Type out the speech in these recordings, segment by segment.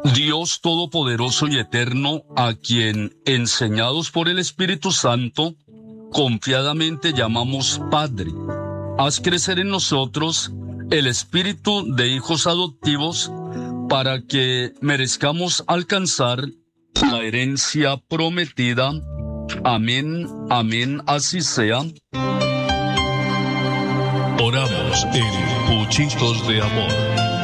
Dios Todopoderoso y Eterno, a quien, enseñados por el Espíritu Santo, confiadamente llamamos Padre, haz crecer en nosotros el espíritu de hijos adoptivos para que merezcamos alcanzar la herencia prometida. Amén, amén, así sea. Oramos en Puchitos de Amor.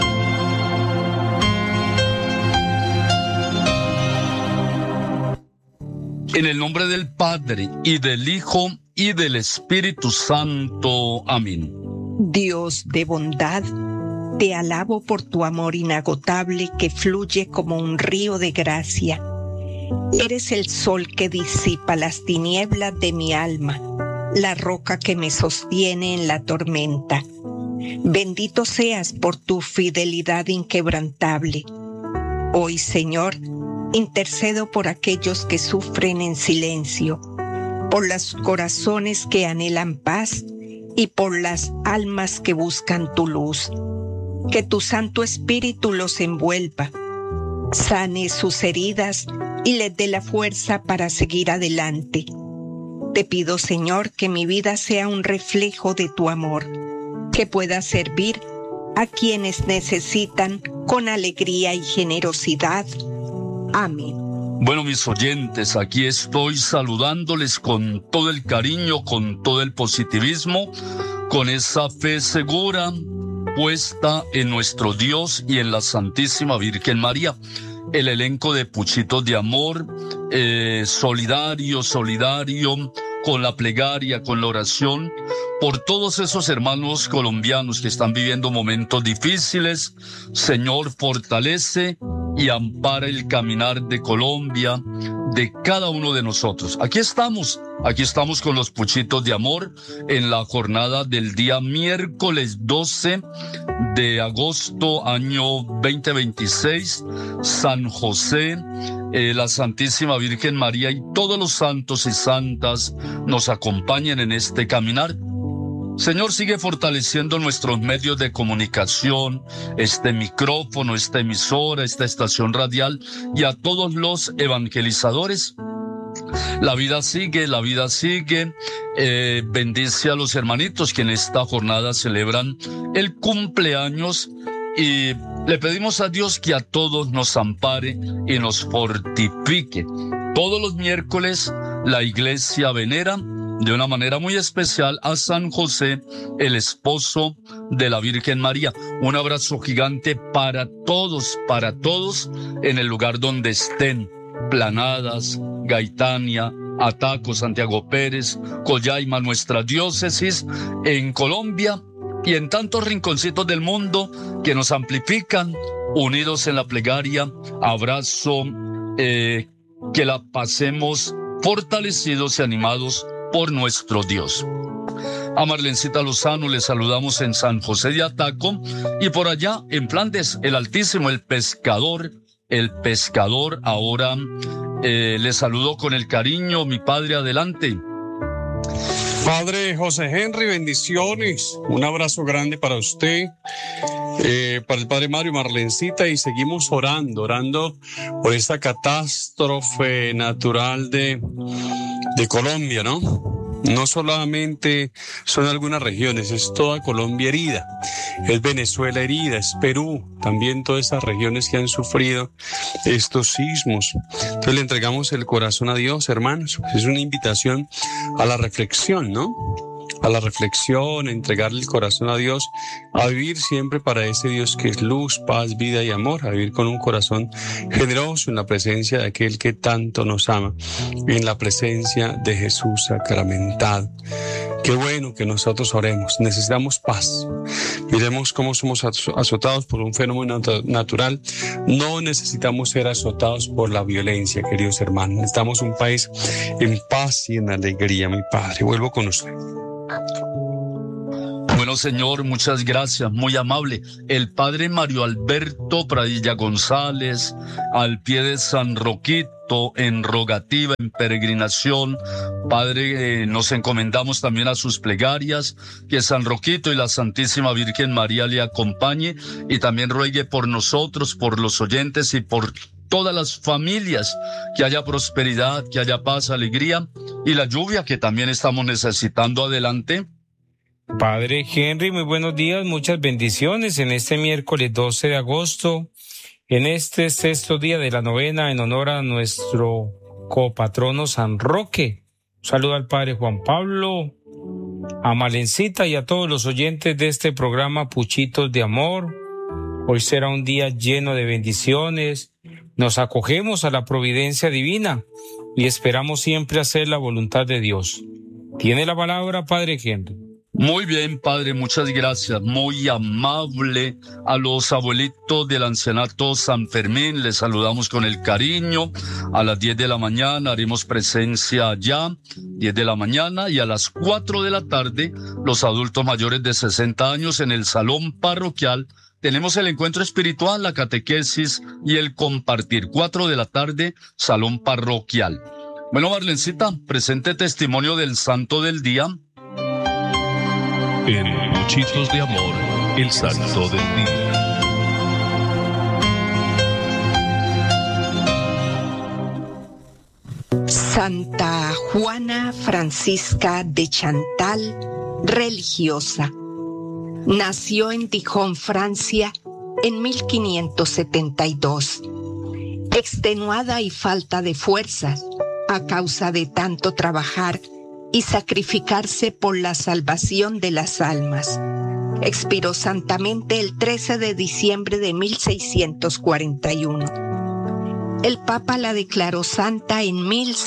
En el nombre del Padre, y del Hijo, y del Espíritu Santo. Amén. Dios de bondad, te alabo por tu amor inagotable que fluye como un río de gracia. Eres el sol que disipa las tinieblas de mi alma, la roca que me sostiene en la tormenta. Bendito seas por tu fidelidad inquebrantable. Hoy, Señor, intercedo por aquellos que sufren en silencio, por los corazones que anhelan paz y por las almas que buscan tu luz. Que tu Santo Espíritu los envuelva, sane sus heridas y les dé la fuerza para seguir adelante. Te pido, Señor, que mi vida sea un reflejo de tu amor, que pueda servir a quienes necesitan con alegría y generosidad. Amén. Bueno, mis oyentes, aquí estoy saludándoles con todo el cariño, con todo el positivismo, con esa fe segura puesta en nuestro Dios y en la Santísima Virgen María. El elenco de Puchitos de Amor, solidario con la plegaria, con la oración, por todos esos hermanos colombianos que están viviendo momentos difíciles. Señor, fortalece y ampara el caminar de Colombia, de cada uno de nosotros. Aquí estamos con los Puchitos de Amor en la jornada del día miércoles 12 de agosto, año 2026, San José, la Santísima Virgen María y todos los santos y santas nos acompañen en este caminar. Señor, sigue fortaleciendo nuestros medios de comunicación, este micrófono, esta emisora, esta estación radial y a todos los evangelizadores. La vida sigue. Bendice a los hermanitos que en esta jornada celebran el cumpleaños y le pedimos a Dios que a todos nos ampare y nos fortifique. Todos los miércoles la iglesia venera de una manera muy especial a San José, el esposo de la Virgen María. Un abrazo gigante para todos, en el lugar donde estén. Planadas, Gaitania, Ataco, Santiago Pérez, Collaima, nuestra diócesis en Colombia y en tantos rinconcitos del mundo que nos amplifican, unidos en la plegaria. Abrazo, que la pasemos fortalecidos y animados por nuestro Dios. A Marlencita Lozano le saludamos en San José de Ataco y por allá en Flandes, el Altísimo, el pescador ahora le saludo con el cariño, mi padre, adelante. Padre José Henry, bendiciones, un abrazo grande para usted, para el Padre Mario, Marlencita, y seguimos orando por esta catástrofe natural de Colombia, ¿no? No solamente son algunas regiones, es toda Colombia herida, es Venezuela herida, es Perú, también todas esas regiones que han sufrido estos sismos. Entonces le entregamos el corazón a Dios, hermanos. Es una invitación a la reflexión, ¿no? A la reflexión, a entregarle el corazón a Dios, a vivir siempre para ese Dios que es luz, paz, vida y amor, a vivir con un corazón generoso en la presencia de aquel que tanto nos ama, en la presencia de Jesús sacramentado. Qué bueno que nosotros oremos, necesitamos paz. Miremos cómo somos azotados por un fenómeno natural. No necesitamos ser azotados por la violencia, queridos hermanos. Necesitamos un país en paz y en alegría, mi Padre. Vuelvo con usted. Bueno, señor, muchas gracias, muy amable. El padre Mario Alberto Pradilla González, al pie de San Roquito, en rogativa, en peregrinación. Padre, nos encomendamos también a sus plegarias, que San Roquito y la Santísima Virgen María le acompañe y también ruegue por nosotros, por los oyentes y por todas las familias, que haya prosperidad, que haya paz, alegría y la lluvia que también estamos necesitando. Adelante. Padre Henry, muy buenos días, muchas bendiciones en este miércoles 12 de agosto, en este sexto día de la novena en honor a nuestro copatrono San Roque. Un saludo al Padre Juan Pablo, a Malencita y a todos los oyentes de este programa Puchitos de Amor. Hoy será un día lleno de bendiciones. Nos acogemos a la providencia divina y esperamos siempre hacer la voluntad de Dios. Tiene la palabra, Padre Henry. Muy bien, padre, muchas gracias. Muy amable. A los abuelitos del ancianato San Fermín les saludamos con el cariño. A las 10 de la mañana haremos presencia allá, 10 de la mañana, y a las 4 de la tarde, los adultos mayores de 60 años en el salón parroquial. Tenemos el encuentro espiritual, la catequesis y el compartir. 4 de la tarde, salón parroquial. Bueno, Marlencita, presente testimonio del santo del día. En Puchitos de Amor, el santo del día. Santa Juana Francisca de Chantal, religiosa. Nació en Dijon, Francia, en 1572. Extenuada y falta de fuerzas, a causa de tanto trabajar y sacrificarse por la salvación de las almas, expiró santamente el 13 de diciembre de 1641. El Papa la declaró santa en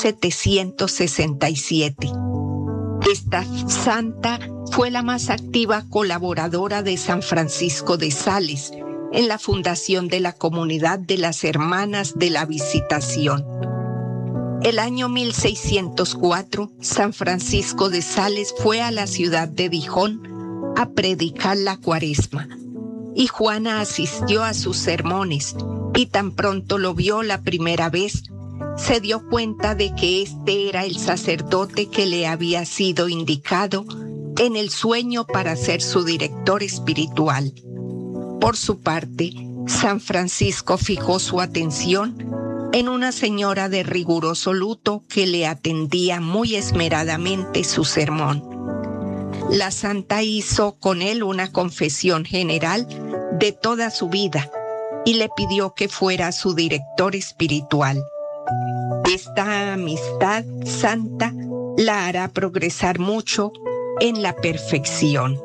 1767. Esta santa fue la más activa colaboradora de San Francisco de Sales en la fundación de la Comunidad de las Hermanas de la Visitación. El año 1604, San Francisco de Sales fue a la ciudad de Dijon a predicar la Cuaresma, y Juana asistió a sus sermones, y tan pronto lo vio la primera vez, se dio cuenta de que este era el sacerdote que le había sido indicado en el sueño para ser su director espiritual. Por su parte, San Francisco fijó su atención en una señora de riguroso luto que le atendía muy esmeradamente su sermón. La santa hizo con él una confesión general de toda su vida y le pidió que fuera su director espiritual. Esta amistad santa la hará progresar mucho en la perfección.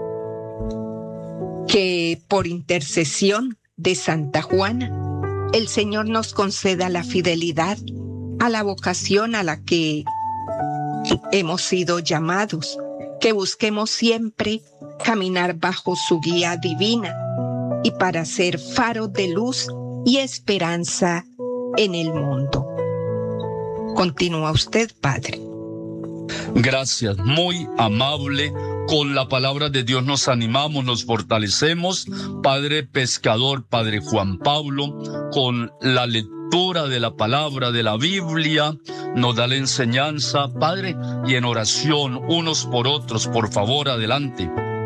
Que por intercesión de Santa Juana, el Señor nos conceda la fidelidad a la vocación a la que hemos sido llamados, que busquemos siempre caminar bajo su guía divina y para ser faro de luz y esperanza en el mundo. Continúa usted, Padre. Gracias, muy amable. Con la palabra de Dios nos animamos, nos fortalecemos. Padre pescador, Padre Juan Pablo, con la lectura de la palabra de la Biblia, nos da la enseñanza, Padre, y en oración unos por otros, por favor, adelante.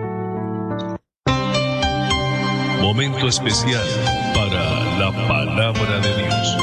Momento especial para la palabra de Dios.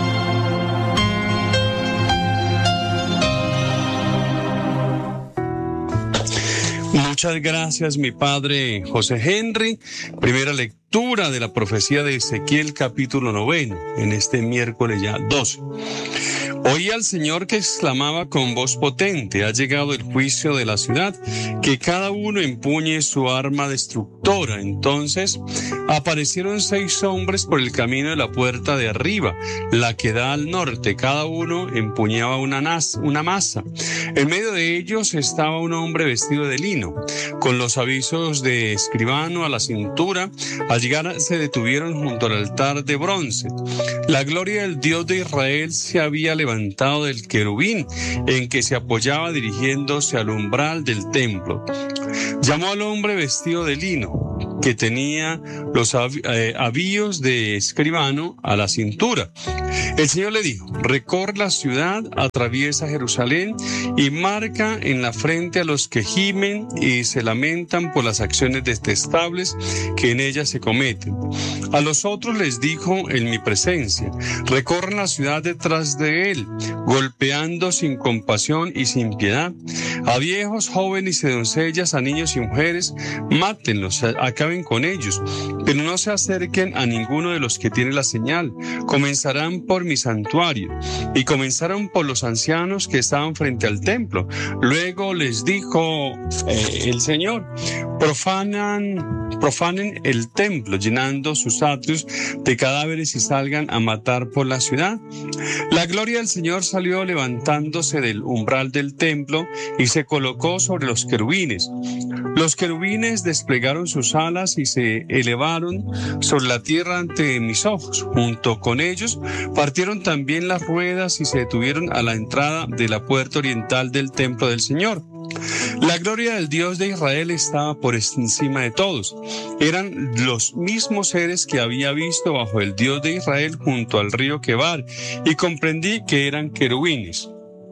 Muchas gracias, mi padre José Henry. Primera lectura de la profecía de Ezequiel, capítulo 9, en este miércoles ya 12. Oí al Señor que exclamaba con voz potente: ha llegado el juicio de la ciudad, que cada uno empuñe su arma destructora. Entonces aparecieron 6 hombres por el camino de la puerta de arriba, la que da al norte. Cada uno empuñaba una masa. En medio de ellos estaba un hombre vestido de lino, con los avisos de escribano a la cintura. Al llegar se detuvieron junto al altar de bronce. La gloria del Dios de Israel se había levantado del querubín en que se apoyaba, dirigiéndose al umbral del templo. Llamó al hombre vestido de lino, que tenía los avíos de escribano a la cintura. El Señor le dijo: recorre la ciudad, atraviesa Jerusalén y marca en la frente a los que gimen y se lamentan por las acciones detestables que en ella se cometen. A los otros les dijo en mi presencia: recorran la ciudad detrás de él, golpeando sin compasión y sin piedad. A viejos, jóvenes y doncellas, a niños y mujeres, mátenlos, acaben con ellos, pero no se acerquen a ninguno de los que tiene la señal. Comenzarán por mi santuario. Y comenzaron por los ancianos que estaban frente al templo. Luego les dijo el Señor: profanen el templo, llenando sus atrios de cadáveres y salgan a matar por la ciudad. La gloria del Señor salió levantándose del umbral del templo y se colocó sobre los querubines. Los querubines desplegaron sus alas y se elevaron sobre la tierra ante mis ojos. Junto con ellos partieron también las ruedas y se detuvieron a la entrada de la puerta oriental del templo del Señor. La gloria del Dios de Israel estaba por encima de todos. Eran los mismos seres que había visto bajo el Dios de Israel junto al río Quebar, y comprendí que eran querubines.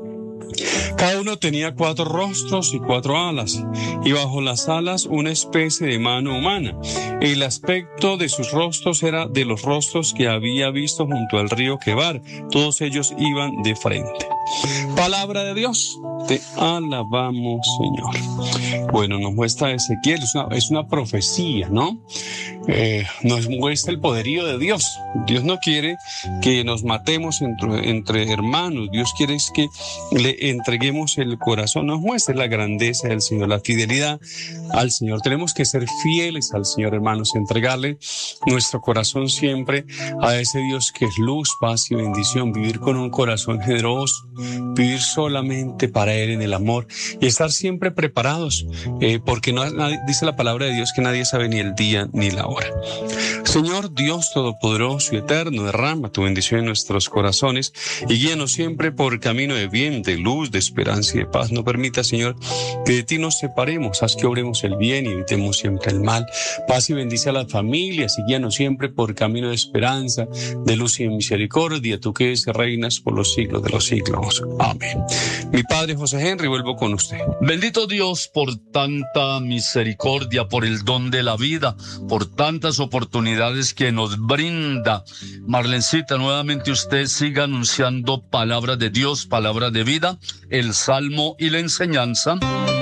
Cada uno tenía 4 rostros y 4 alas, y bajo las alas una especie de mano humana. El aspecto de sus rostros era de los rostros que había visto junto al río Quebar. Todos ellos iban de frente. Palabra de Dios. Te alabamos, Señor. Bueno, nos muestra Ezequiel, es una profecía, ¿no? Nos muestra el poderío de Dios. Dios no quiere que nos matemos entre hermanos. Dios quiere que le entreguemos el corazón. Nos muestra la grandeza del Señor, la fidelidad al Señor. Tenemos que ser fieles al Señor, hermanos, entregarle nuestro corazón siempre a ese Dios que es luz, paz y bendición. Vivir con un corazón generoso, vivir solamente para Él en el amor y estar siempre preparados, porque dice la palabra de Dios que nadie sabe ni el día ni la hora. Señor Dios Todopoderoso y Eterno, derrama tu bendición en nuestros corazones y guíanos siempre por camino de bien, de luz, de esperanza y de paz. No permita, Señor, que de ti nos separemos. Haz que obremos el bien y evitemos siempre el mal. Paz y bendice a las familias y guíanos siempre por camino de esperanza, de luz y de misericordia. Tú que reinas por los siglos de los siglos. Amén. Mi padre José Henry, vuelvo con usted. Bendito Dios por tanta misericordia, por el don de la vida, por tantas oportunidades que nos brinda. Marlencita, nuevamente usted siga anunciando palabra de Dios, palabra de vida, el salmo y la enseñanza.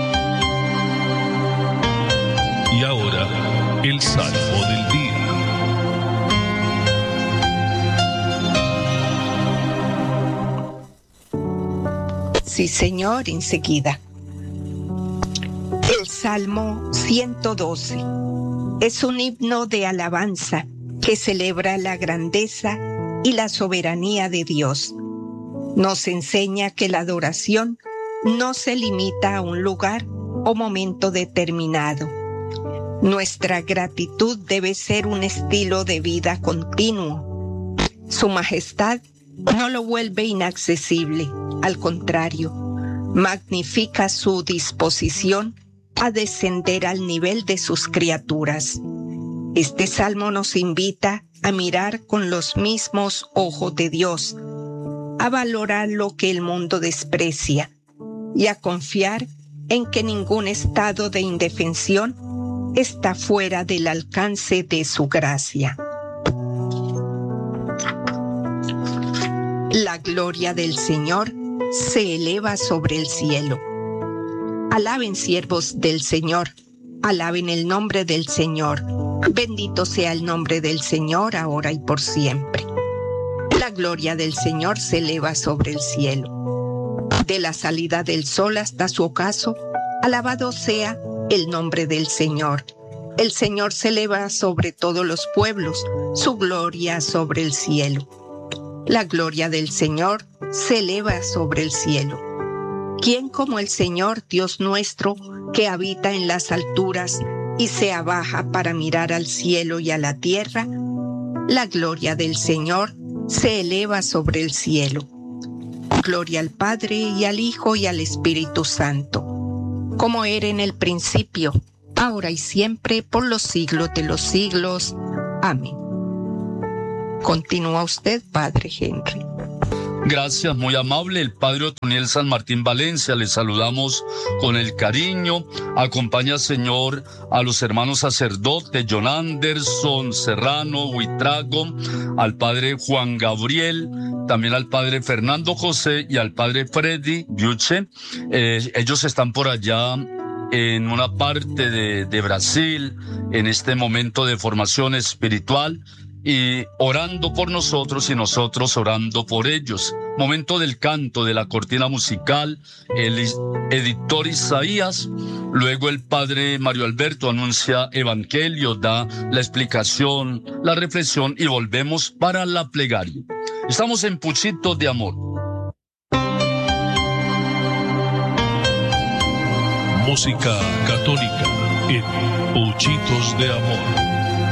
Y ahora, el salmo del día. Sí, Señor, enseguida. El Salmo 112 es un himno de alabanza que celebra la grandeza y la soberanía de Dios. Nos enseña que la adoración no se limita a un lugar o momento determinado. Nuestra gratitud debe ser un estilo de vida continuo. Su majestad no lo vuelve inaccesible, al contrario, magnifica su disposición a descender al nivel de sus criaturas. Este salmo nos invita a mirar con los mismos ojos de Dios, a valorar lo que el mundo desprecia y a confiar en que ningún estado de indefensión está fuera del alcance de su gracia. La gloria del Señor se eleva sobre el cielo. Alaben siervos del Señor, alaben el nombre del Señor. Bendito sea el nombre del Señor ahora y por siempre. La gloria del Señor se eleva sobre el cielo. De la salida del sol hasta su ocaso, alabado sea el nombre del Señor. El Señor se eleva sobre todos los pueblos, su gloria sobre el cielo. La gloria del Señor se eleva sobre el cielo. ¿Quién como el Señor, Dios nuestro, que habita en las alturas y se abaja para mirar al cielo y a la tierra? La gloria del Señor se eleva sobre el cielo. Gloria al Padre y al Hijo y al Espíritu Santo, como era en el principio, ahora y siempre, por los siglos de los siglos. Amén. Continúa usted, Padre Henry. Gracias, muy amable. El Padre Otoniel San Martín Valencia, le saludamos con el cariño. Acompaña, Señor, a los hermanos sacerdotes John Anderson, Serrano, Huitrago, al Padre Juan Gabriel, también al Padre Fernando José y al Padre Freddy Biuche. Ellos están por allá en una parte de Brasil, en este momento de formación espiritual, y orando por nosotros y nosotros orando por ellos. Momento del canto, de la cortina musical, el editor Isaías, luego el Padre Mario Alberto anuncia Evangelio, da la explicación, la reflexión y volvemos para la plegaria. Estamos en Puchitos de Amor. Música católica en Puchitos de Amor.